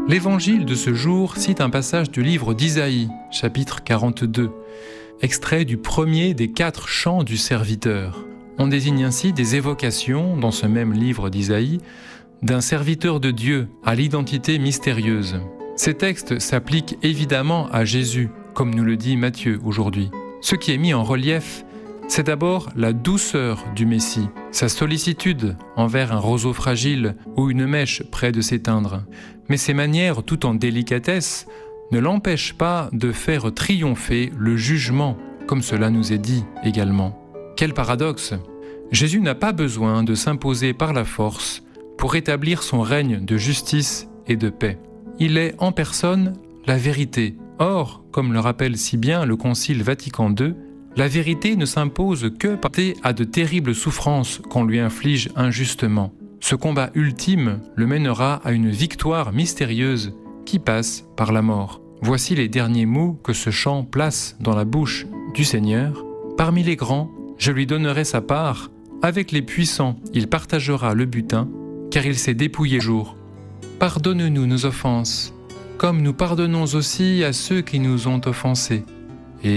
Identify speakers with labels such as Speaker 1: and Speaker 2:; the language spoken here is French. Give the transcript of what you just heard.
Speaker 1: L'évangile de ce jour cite un passage du livre d'Isaïe, chapitre 42, extrait du premier des 4 chants du serviteur. On désigne ainsi des évocations, dans ce même livre d'Isaïe, d'un serviteur de Dieu à l'identité mystérieuse. Ces textes s'appliquent évidemment à Jésus, comme nous le dit Matthieu aujourd'hui. Ce qui est mis en relief, c'est d'abord la douceur du Messie, sa sollicitude envers un roseau fragile ou une mèche près de s'éteindre. Mais ses manières, tout en délicatesse, ne l'empêchent pas de faire triompher le jugement, comme cela nous est dit également. Quel paradoxe! Jésus n'a pas besoin de s'imposer par la force pour établir son règne de justice et de paix. Il est en personne la vérité. Or, comme le rappelle si bien le Concile Vatican II, la vérité ne s'impose que par à de terribles souffrances qu'on lui inflige injustement. Ce combat ultime le mènera à une victoire mystérieuse qui passe par la mort. Voici les derniers mots que ce chant place dans la bouche du Seigneur. Parmi les grands, je lui donnerai sa part. Avec les puissants, il partagera le butin, car il s'est dépouillé jour. Pardonne-nous nos offenses, comme nous pardonnons aussi à ceux qui nous ont offensés.